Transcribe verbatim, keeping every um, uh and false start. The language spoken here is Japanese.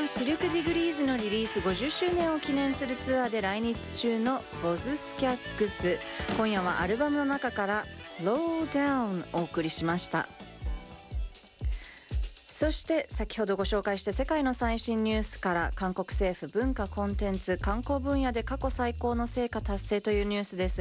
ンシルク・ディグリーズのリリースごじゅっしゅうねんを記念するツアーで来日中のボズスキャックス。今夜はアルバムの中からLow Downをお送りしました。そして先ほどご紹介した世界の最新ニュースから、韓国政府文化コンテンツ観光分野で過去最高の成果達成というニュースです。